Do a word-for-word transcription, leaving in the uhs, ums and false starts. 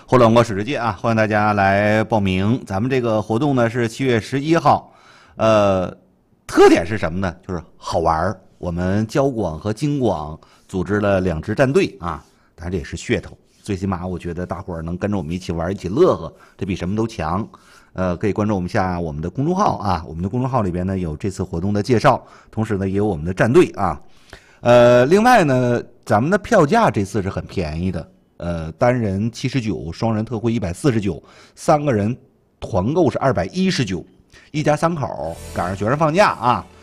互联网水世界啊，欢迎大家来报名。咱们这个活动呢是七月十一号，呃，特点是什么呢？就是好玩儿。我们交广和京广组织了两支战队啊，当然这也是噱头。最起码我觉得大伙儿能跟着我们一起玩，一起乐呵，这比什么都强。呃，可以关注我们下我们的公众号啊，我们的公众号里边呢有这次活动的介绍，同时呢也有我们的战队啊。呃，另外呢，咱们的票价这次是很便宜的。呃，单人七十九，双人特惠一百四十九，三个人团购是二百一十九，一家三口赶上学生放假啊，